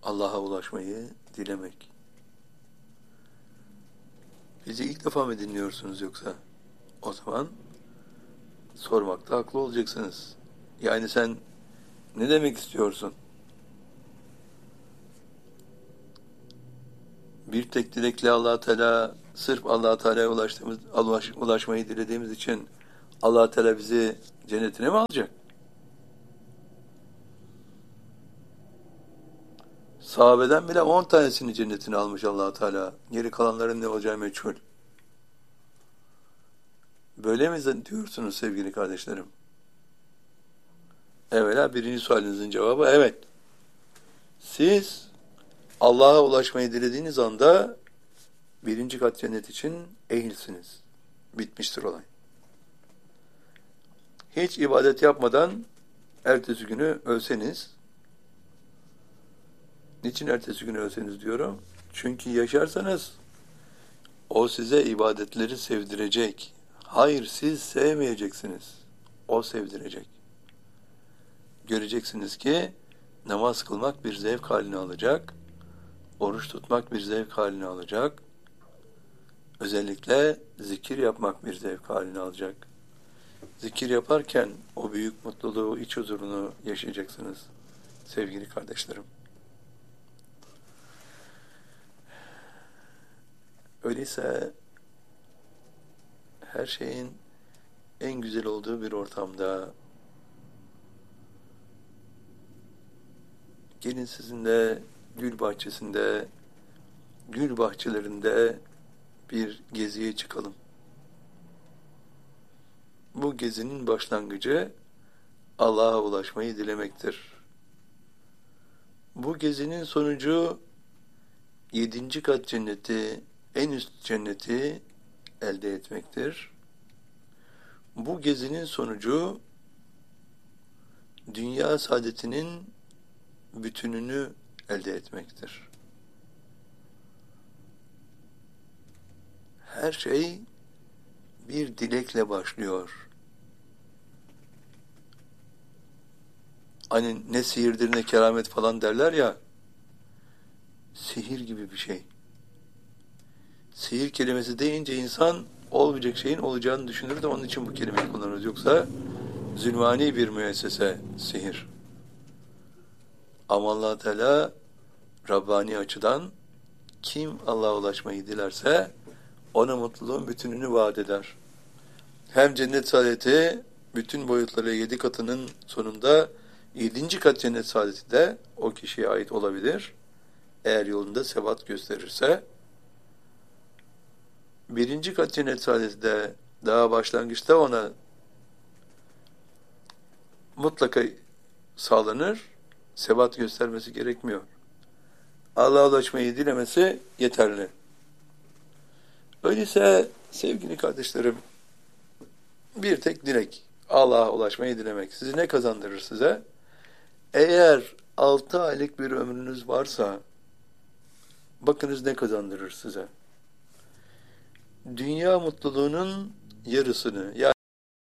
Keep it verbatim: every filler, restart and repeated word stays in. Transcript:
Allah'a ulaşmayı dilemek. Bizi ilk defa mı dinliyorsunuz yoksa? O zaman sormakta haklı olacaksınız. Yani sen ne demek istiyorsun? Bir tek dilekle Allah Teala, sırf Allah Teala'ya ulaştığımız, ulaş, ulaşmayı dilediğimiz için Allah Teala bizi cennetine mi alacak? Sahabeden bile on tanesini cennetine almış Allah Teala. Geri kalanların ne olacağı meçhul. Böyle mi diyorsunuz sevgili kardeşlerim? Evvela birinci sualinizin cevabı evet. Siz Allah'a ulaşmayı dilediğiniz anda birinci kat cennet için ehilsiniz. Bitmiştir olay. Hiç ibadet yapmadan ertesi günü ölseniz, niçin ertesi günü ölseniz diyorum? Çünkü yaşarsanız o size ibadetleri sevdirecek. Hayır, siz sevmeyeceksiniz. O sevdirecek. Göreceksiniz ki namaz kılmak bir zevk haline alacak. Oruç tutmak bir zevk haline alacak. Özellikle zikir yapmak bir zevk haline alacak. Zikir yaparken o büyük mutluluğu, iç huzurunu yaşayacaksınız sevgili kardeşlerim. Öyleyse her şeyin en güzel olduğu bir ortamda gelin sizinle gül bahçesinde, gül bahçelerinde bir geziye çıkalım. Bu gezinin başlangıcı Allah'a ulaşmayı dilemektir. Bu gezinin sonucu yedinci kat cenneti, en üst cenneti elde etmektir. Bu gezinin sonucu dünya saadetinin bütününü elde etmektir. Her şey bir dilekle başlıyor. Hani ne sihirdir ne keramet falan derler ya, sihir gibi bir şey. Sihir kelimesi deyince insan olmayacak şeyin olacağını düşünür de onun için bu kelimeyi kullanırız. Yoksa zulmani bir müessese sihir. Ama Allah Teala Rabbani açıdan kim Allah'a ulaşmayı dilerse ona mutluluğun bütününü vaat eder. Hem cennet saadeti bütün boyutları yedi katının sonunda yedinci kat cennet saadeti de o kişiye ait olabilir. Eğer yolunda sebat gösterirse. Birinci kat cennet saadeti de daha başlangıçta ona mutlaka sağlanır. Sebat göstermesi gerekmiyor. Allah'a ulaşmayı dilemesi yeterli. Öyleyse sevgili kardeşlerim, bir tek dilek, Allah'a ulaşmayı dilemek. Sizi ne kazandırır size? Eğer altı aylık bir ömrünüz varsa, bakınız ne kazandırır size? Dünya mutluluğunun yarısını, yani